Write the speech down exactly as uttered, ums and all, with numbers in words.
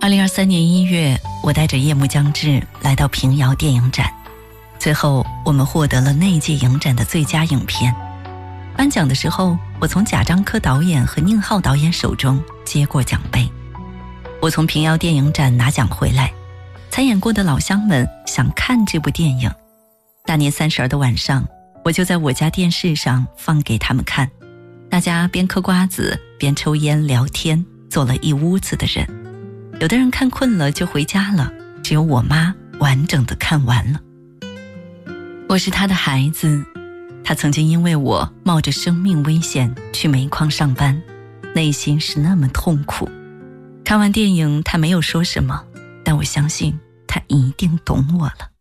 二零二三年一月，我带着夜幕将至来到平遥电影展，最后我们获得了那届影展的最佳影片。颁奖的时候，我从贾樟柯导演和宁浩导演手中接过奖杯。我从平遥电影展拿奖回来，参演过的老乡们想看这部电影。大年三十儿的晚上，我就在我家电视上放给他们看，大家边嗑瓜子边抽烟聊天，坐了一屋子的人。有的人看困了就回家了，只有我妈完整的看完了。我是她的孩子，她曾经因为我冒着生命危险去煤矿上班，内心是那么痛苦。看完电影她没有说什么，但我相信她一定懂我了。